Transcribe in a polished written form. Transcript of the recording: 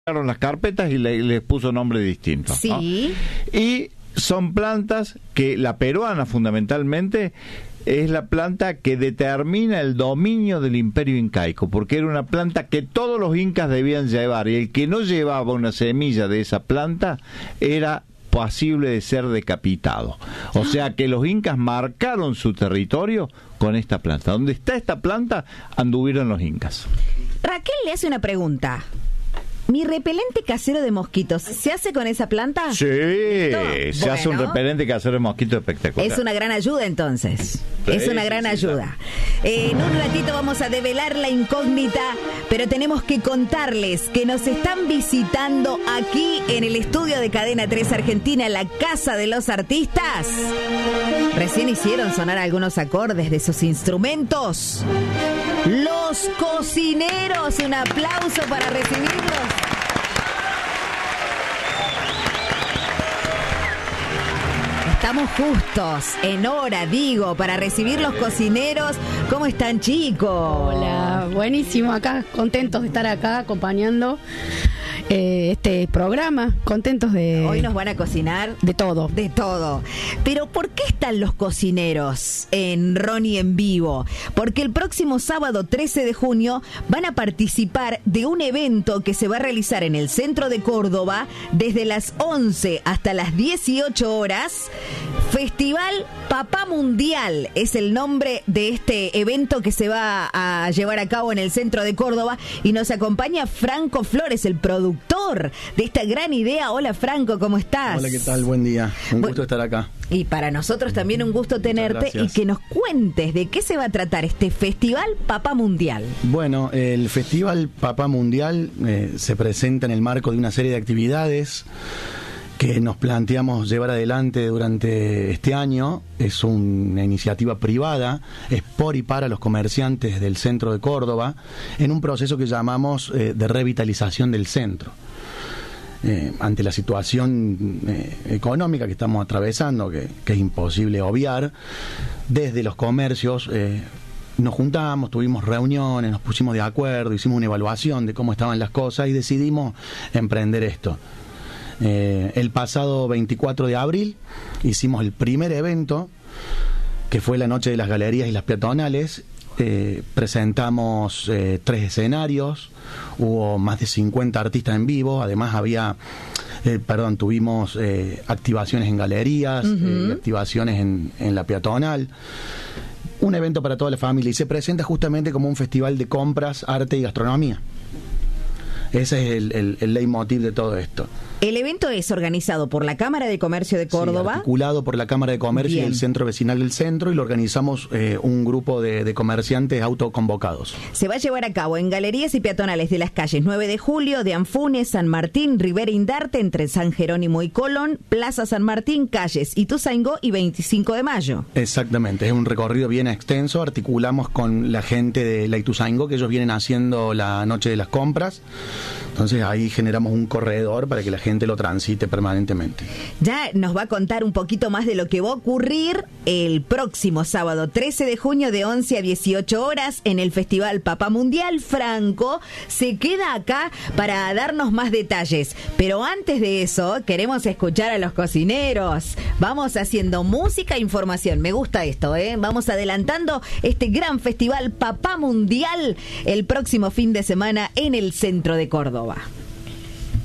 las carpetas y les puso nombre distinto, sí, ¿no? Y son plantas que la peruana fundamentalmente es la planta que determina el dominio del imperio incaico, porque era una planta que todos los incas debían llevar, y el que no llevaba una semilla de esa planta era pasible de ser decapitado. O sea que los incas marcaron su territorio con esta planta. Donde está esta planta anduvieron los incas. Raquel le hace una pregunta. ¿Mi repelente casero de mosquitos se hace con esa planta? Sí, se hace un repelente casero de mosquitos espectacular. Es una gran ayuda entonces. Sí, es una gran ayuda. En un ratito vamos a develar la incógnita, pero tenemos que contarles que nos están visitando aquí en el estudio de Cadena 3 Argentina, la Casa de los Artistas. Recién hicieron sonar algunos acordes de sus instrumentos. Los cocineros, un aplauso para recibirlos. Estamos justos, en hora, digo, para recibir los cocineros. ¿Cómo están, chicos? Hola, buenísimo, acá, contentos de estar acá acompañando este programa, contentos de... Hoy nos van a cocinar... De todo. De todo. Pero ¿por qué están los cocineros en Ronnie en Vivo? Porque el próximo sábado 13 de junio van a participar de un evento que se va a realizar en el centro de Córdoba desde las 11 hasta las 18 horas. Festival Papá Mundial es el nombre de este evento que se va a llevar a cabo en el centro de Córdoba, y nos acompaña Franco Flores, el productor de esta gran idea. Hola Franco, ¿cómo estás? Hola, ¿qué tal? Buen día, un gusto estar acá. Y para nosotros también un gusto tenerte y que nos cuentes de qué se va a tratar este Festival Papá Mundial. Bueno, el Festival Papá Mundial se presenta en el marco de una serie de actividades que nos planteamos llevar adelante durante este año. Es una iniciativa privada, es por y para los comerciantes del centro de Córdoba, en un proceso que llamamos de revitalización del centro. Ante la situación económica que estamos atravesando, que es imposible obviar, desde los comercios nos juntamos, tuvimos reuniones, nos pusimos de acuerdo, hicimos una evaluación de cómo estaban las cosas y decidimos emprender esto. El pasado 24 de abril hicimos el primer evento, que fue la Noche de las Galerías y las Peatonales. Presentamos 3 escenarios, hubo más de 50 artistas en vivo, además tuvimos activaciones en galerías, activaciones en la peatonal. Un evento para toda la familia, y se presenta justamente como un festival de compras, arte y gastronomía. Ese es el leitmotiv de todo esto. El evento es organizado por la Cámara de Comercio de Córdoba. Sí, articulado por la Cámara de Comercio y el Centro Vecinal del Centro, y lo organizamos un grupo de comerciantes autoconvocados. Se va a llevar a cabo en galerías y peatonales de las calles 9 de Julio, de Anfunes, San Martín, Rivera Indarte, entre San Jerónimo y Colón, Plaza San Martín, calles Ituzaingó y 25 de Mayo. Exactamente, es un recorrido bien extenso. Articulamos con la gente de la Ituzaingó, que ellos vienen haciendo la Noche de las Compras. Entonces ahí generamos un corredor para que la gente lo transite permanentemente. Ya nos va a contar un poquito más de lo que va a ocurrir el próximo sábado 13 de junio de 11 a 18 horas en el Festival Papá Mundial. Franco se queda acá para darnos más detalles, pero antes de eso queremos escuchar a los cocineros. Vamos haciendo música e información, me gusta esto, vamos adelantando este gran Festival Papá Mundial el próximo fin de semana en el centro de Córdoba.